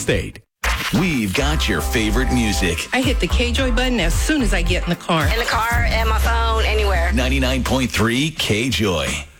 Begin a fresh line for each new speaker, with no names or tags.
state.
We've got your favorite music.
I hit the KJOY button as soon as I get in the car.
In the car, at my phone, anywhere.
99.3 KJOY.